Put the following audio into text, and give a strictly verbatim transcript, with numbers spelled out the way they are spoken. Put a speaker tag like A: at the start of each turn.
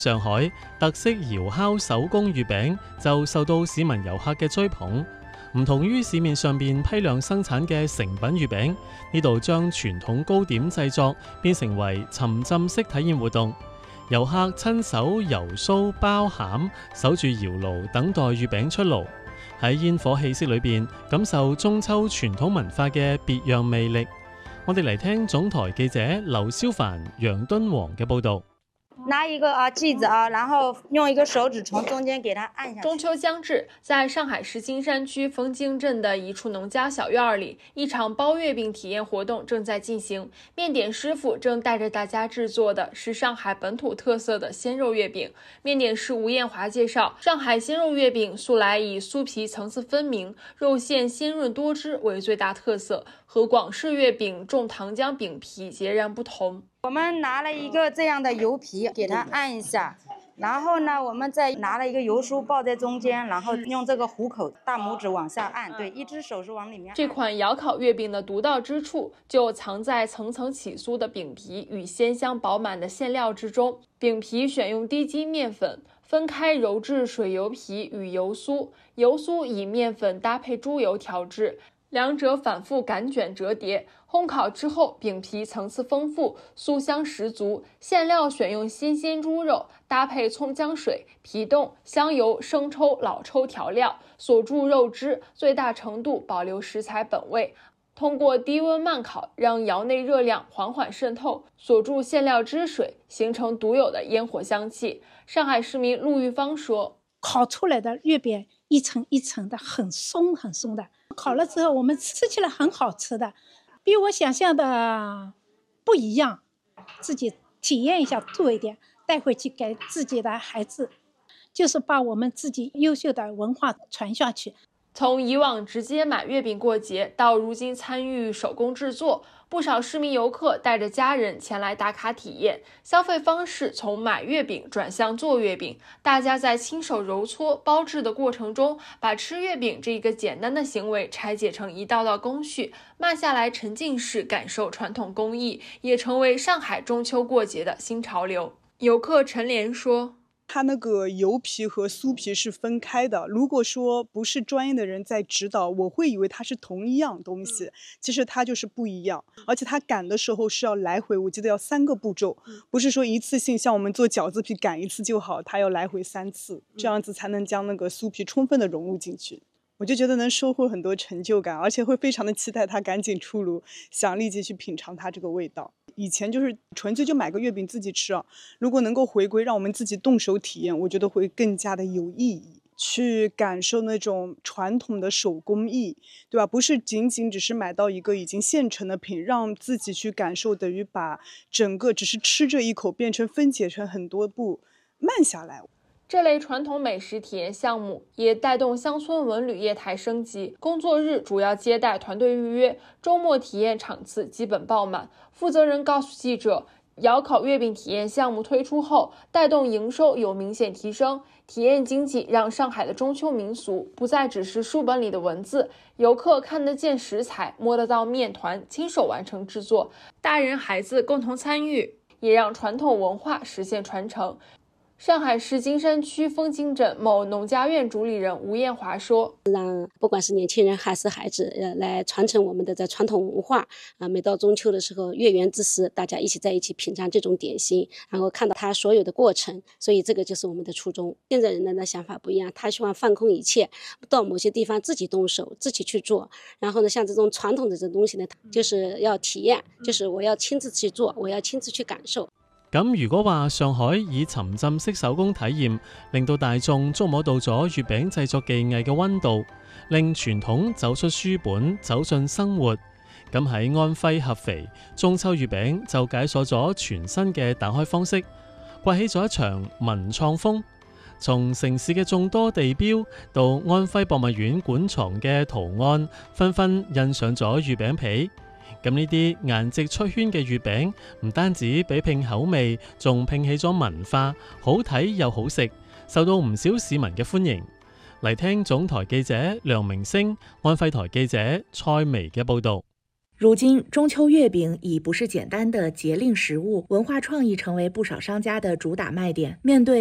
A: 上海特色窯烤手工月餅就受到市民遊客嘅追捧。唔同於市面上邊批量生產嘅成品月餅，呢度將傳統糕點製作變成為沉浸式體驗活動。遊客親手油酥包餡，守住窯爐等待月餅出爐，喺煙火氣息裏邊感受中秋傳統文化嘅別樣魅力。我哋嚟聽總台記者劉蕭凡、楊敦煌嘅報導。
B: 拿一个啊剂子啊，然后用一个手指从中间给它按下去。
C: 中秋将至，在上海市金山区枫泾镇的一处农家小院里，一场包月饼体验活动正在进行。面点师傅正带着大家制作的是上海本土特色的鲜肉月饼。面点师吴艳华介绍，上海鲜肉月饼素来以酥皮层次分明、肉馅鲜润多汁为最大特色，和广式月饼重糖浆饼皮截然不同。
B: 我们拿了一个这样的油皮，给它按一下，然后呢，我们再拿了一个油酥包在中间，然后用这个虎口大拇指往下按，对，一只手是往里面按。
C: 这款窑烤月饼的独到之处就藏在层层起酥的饼皮与鲜香饱满的馅料之中。饼皮选用低筋面粉，分开揉制水油皮与油酥，油酥以面粉搭配猪油调制，两者反复擀卷折叠，烘烤之后，饼皮层次丰富，酥香十足。馅料选用新鲜猪肉，搭配葱姜水、皮冻、香油、生抽、老抽调料，锁住肉汁，最大程度保留食材本味。通过低温慢烤，让窑内热量缓缓渗透，锁住馅料汁水，形成独有的烟火香气。上海市民陆玉芳说：“
D: 烤出来的月饼一层一层的，很松很松的。烤了之后，我们吃起来很好吃的。”比我想象的不一样，自己体验一下做一点，带回去给自己的孩子，就是把我们自己优秀的文化传下去。
C: 从以往直接买月饼过节，到如今参与手工制作，不少市民游客带着家人前来打卡体验。消费方式从买月饼转向做月饼，大家在亲手揉搓包制的过程中，把吃月饼这个简单的行为拆解成一道道工序，慢下来沉浸式感受传统工艺，也成为上海中秋过节的新潮流。游客陈莲说，
E: 它那个油皮和酥皮是分开的，如果说不是专业的人在指导，我会以为它是同一样东西，其实它就是不一样。而且它擀的时候是要来回，我记得要三个步骤，不是说一次性像我们做饺子皮擀一次就好，它要来回三次，这样子才能将那个酥皮充分的融入进去。我就觉得能收获很多成就感，而且会非常的期待它赶紧出炉，想立即去品尝它这个味道。以前就是纯粹就买个月饼自己吃啊，如果能够回归让我们自己动手体验，我觉得会更加的有意义，去感受那种传统的手工艺，对吧？不是仅仅只是买到一个已经现成的品，让自己去感受，等于把整个只是吃这一口变成分解成很多步，慢下来。
C: 这类传统美食体验项目也带动乡村文旅业态升级。工作日主要接待团队预约，周末体验场次基本爆满。负责人告诉记者，窑烤月饼体验项目推出后，带动营收有明显提升。体验经济让上海的中秋民俗不再只是书本里的文字，游客看得见食材，摸得到面团，亲手完成制作，大人孩子共同参与，也让传统文化实现传承。上海市金山区枫泾镇某农家院主理人吴艳华说，
F: 让不管是年轻人还是孩子呃来传承我们的这传统文化啊，每到中秋的时候，月圆之时，大家一起在一起品尝这种点心，然后看到它所有的过程，所以这个就是我们的初衷。现在人的想法不一样，他希望放空一切，到某些地方自己动手，自己去做。然后呢，像这种传统的这东西呢，就是要体验，就是我要親自去做，我要親自去感受。
A: 咁如果話上海以沉浸式手工體驗，令到大眾觸摸到咗月餅製作技藝嘅溫度，令傳統走出書本，走進生活，咁喺安徽合肥，中秋月餅就解鎖咗全新嘅打開方式，刮起咗一場文創風。從城市嘅眾多地標到安徽博物院館藏嘅圖案，紛紛印上咗月餅皮。咁呢啲顏值出圈嘅月餅，唔單止比拼口味，仲拼起咗文化，好睇又好食，受到唔少市民嘅歡迎。嚟聽總台記者梁明星、安徽台記者蔡薇嘅報導。
G: 如今，中秋月饼已不是简单的节令食物，文化创意成为不少商家的主打卖点。面对